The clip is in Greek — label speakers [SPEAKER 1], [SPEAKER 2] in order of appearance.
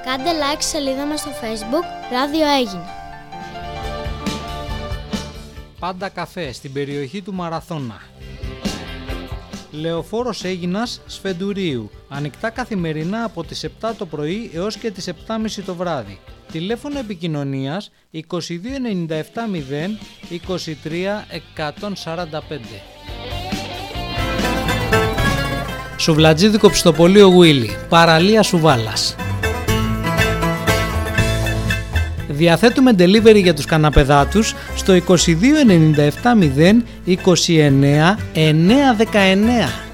[SPEAKER 1] Κάντε like στη σελίδα μας στο Facebook Ράδιο Αίγινα.
[SPEAKER 2] Πάντα καφέ στην περιοχή του Μαραθώνα. Λεωφόρος Αίγινας Σφεντουρίου. Ανοιχτά καθημερινά από τις 7 το πρωί έως και τις 7.30 το βράδυ. Τηλέφωνο επικοινωνίας 2297 0 23 145. Σουβλατζίδικο Πιστοπωλείο Γουίλι, παραλία Σουβάλας. Διαθέτουμε delivery για τους καναπεδάτους στο 2297 0 29 919.